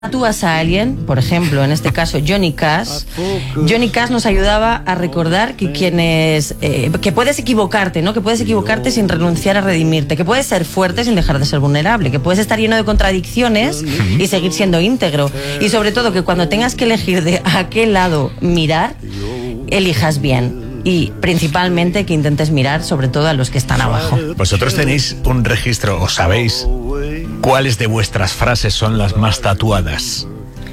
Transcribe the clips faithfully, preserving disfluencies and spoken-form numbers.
tatúas a alguien, por ejemplo, en este caso Johnny Cash, Johnny Cash nos ayudaba a recordar que quienes, eh, que puedes equivocarte, ¿no? Que puedes equivocarte sin renunciar a redimirte, que puedes ser fuerte sin dejar de ser vulnerable, que puedes estar lleno de contradicciones y seguir siendo íntegro, y sobre todo que cuando tengas que elegir de a qué lado mirar, elijas bien. Y principalmente que intentes mirar sobre todo a los que están abajo. ¿Vosotros tenéis un registro o sabéis cuáles de vuestras frases son las más tatuadas?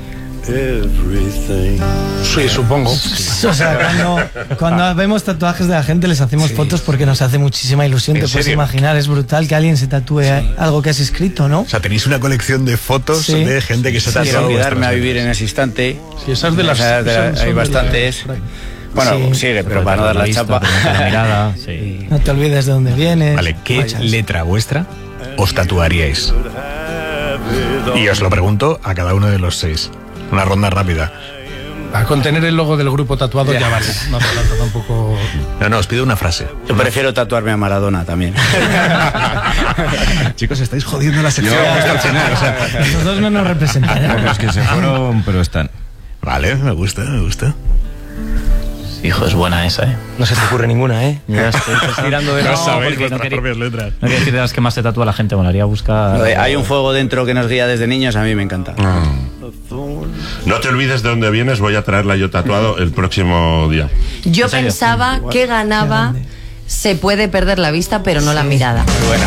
Sí, supongo. O sea, cuando, cuando vemos tatuajes de la gente les hacemos sí. fotos porque nos hace muchísima ilusión. Te puedes imaginar, es brutal que alguien se tatúe sí. algo que has escrito, ¿no? O sea, tenéis una colección de fotos sí. de gente que se tatúa. Quiero olvidarme a vivir en ese instante. Sí, esas de las... Esas de la, hay bastantes. La, bueno, sí. sigue, pero, pero para no dar la vista, chapa. La mirada, sí. No te olvides de dónde vienes. Vale, ¿qué Muchas. letra vuestra os tatuaríais? Y os lo pregunto a cada uno de los seis. Una ronda rápida. A contener el logo del grupo tatuado ya, ya vale. No hace falta tampoco. No, no, os pido una frase. Yo una... prefiero tatuarme a Maradona también. Chicos, estáis jodiendo la sección. Yo, hasta el final, o sea, estos dos no nos representan. Los que se fueron, pero están. Vale, me gusta, me gusta. Hijo, es buena esa, ¿eh? No se te ocurre ninguna, ¿eh? Ya estoy, estoy tirando de... No, no sabéis vuestras no quería, propias letras. No quiero decir de las que más se tatúa la gente, molaría buscar... Hay un fuego dentro que nos guía desde niños, a mí me encanta. No te olvides de dónde vienes, voy a traerla yo tatuado el próximo día. Yo pensaba que ganaba se puede perder la vista, pero no sí. la mirada. Buena.